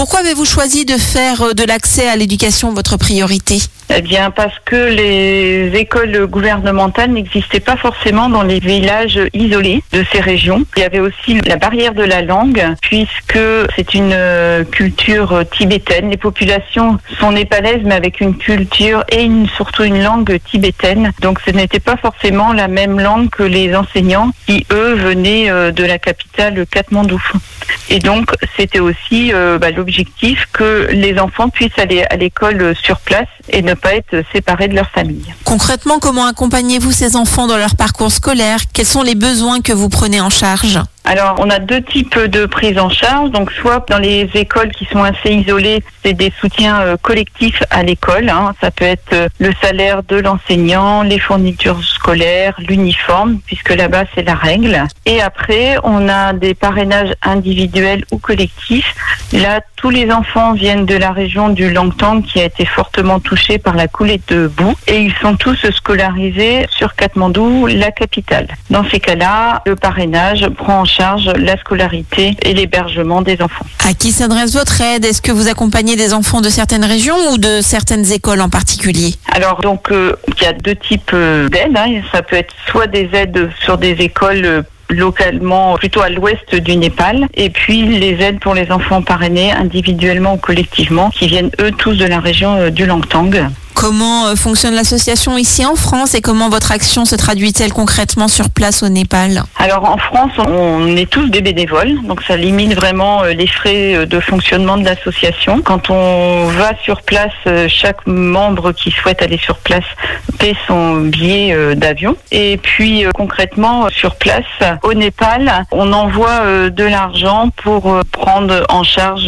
Pourquoi avez-vous choisi de faire de l'accès à l'éducation votre priorité ? Eh bien, parce que les écoles gouvernementales n'existaient pas forcément dans les villages isolés de ces régions. Il y avait aussi la barrière de la langue, puisque c'est une culture tibétaine. Les populations sont népalaises, mais avec une culture et surtout une langue tibétaine. Donc, ce n'était pas forcément la même langue que les enseignants qui, eux, venaient de la capitale Katmandou. Et donc, c'était aussi l'objectif que les enfants puissent aller à l'école sur place et ne pas être séparés de leur famille. Concrètement, comment accompagnez-vous ces enfants dans leur parcours scolaire ? Quels sont les besoins que vous prenez en charge ? Alors, on a deux types de prise en charge. Donc, soit dans les écoles qui sont assez isolées, c'est des soutiens collectifs à l'école. Ça peut être le salaire de l'enseignant, les fournitures scolaires, l'uniforme, puisque là-bas, c'est la règle. Et après, on a des parrainages individuels ou collectifs. Là, tous les enfants viennent de la région du Langtang qui a été fortement touchée par la coulée de boue. Et ils sont tous scolarisés sur Katmandou, la capitale. Dans ces cas-là, le parrainage prend en charge la scolarité et l'hébergement des enfants. À qui s'adresse votre aide ? Est-ce que vous accompagnez des enfants de certaines régions ou de certaines écoles en particulier ? Alors, donc, il y a deux types d'aides. Ça peut être soit des aides sur des écoles localement, plutôt à l'ouest du Népal, et puis les aides pour les enfants parrainés individuellement ou collectivement, qui viennent eux tous de la région du Langtang. Comment fonctionne l'association ici en France et comment votre action se traduit-elle concrètement sur place au Népal ? Alors en France, on est tous des bénévoles, donc ça limite vraiment les frais de fonctionnement de l'association. Quand on va sur place, chaque membre qui souhaite aller sur place paie son billet d'avion. Et puis concrètement, sur place, au Népal, on envoie de l'argent pour prendre en charge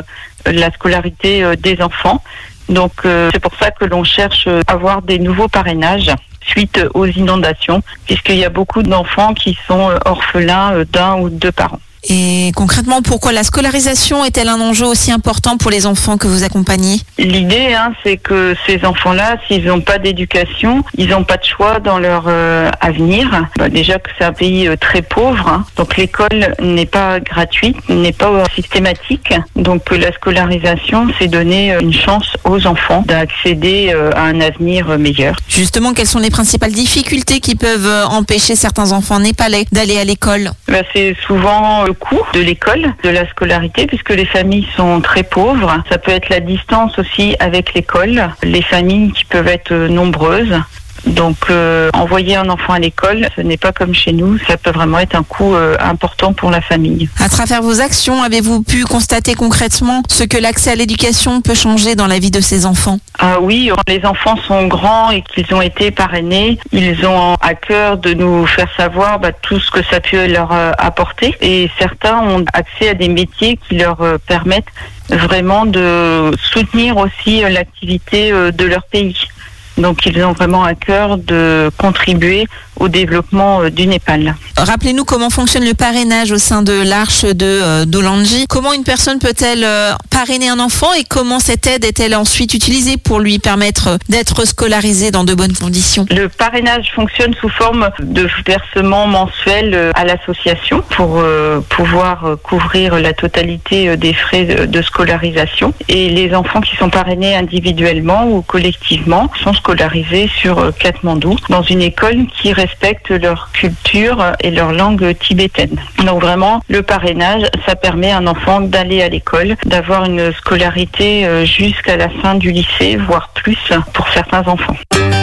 la scolarité des enfants. Donc c'est pour ça que l'on cherche à avoir des nouveaux parrainages suite aux inondations, puisqu'il y a beaucoup d'enfants qui sont orphelins d'un ou deux parents. Et concrètement, pourquoi la scolarisation est-elle un enjeu aussi important pour les enfants que vous accompagnez ? L'idée, c'est que ces enfants-là, s'ils n'ont pas d'éducation, ils n'ont pas de choix dans leur avenir. Déjà que c'est un pays très pauvre, donc l'école n'est pas gratuite, n'est pas systématique. Donc la scolarisation, c'est donner une chance aux enfants d'accéder à un avenir meilleur. Justement, quelles sont les principales difficultés qui peuvent empêcher certains enfants népalais d'aller à l'école ? C'est souvent le coût de l'école, de la scolarité, puisque les familles sont très pauvres. Ça peut être la distance aussi avec l'école, les familles qui peuvent être nombreuses. Donc envoyer un enfant à l'école, ce n'est pas comme chez nous, ça peut vraiment être un coût important pour la famille. À travers vos actions, avez-vous pu constater concrètement ce que l'accès à l'éducation peut changer dans la vie de ces enfants ? Oui, les enfants sont grands et qu'ils ont été parrainés. Ils ont à cœur de nous faire savoir tout ce que ça peut leur apporter. Et certains ont accès à des métiers qui leur permettent vraiment de soutenir aussi l'activité de leur pays. Donc ils ont vraiment à cœur de contribuer au développement du Népal. Rappelez-nous comment fonctionne le parrainage au sein de l'Arche de Dholangi. Comment une personne peut-elle parrainer un enfant et comment cette aide est-elle ensuite utilisée pour lui permettre d'être scolarisé dans de bonnes conditions ? Le parrainage fonctionne sous forme de versement mensuel à l'association pour pouvoir couvrir la totalité des frais de scolarisation. Et les enfants qui sont parrainés individuellement ou collectivement sont scolarisés sur Katmandou dans une école qui respecte leur culture et leur langue tibétaine. Donc vraiment, le parrainage, ça permet à un enfant d'aller à l'école, d'avoir une scolarité jusqu'à la fin du lycée, voire plus pour certains enfants.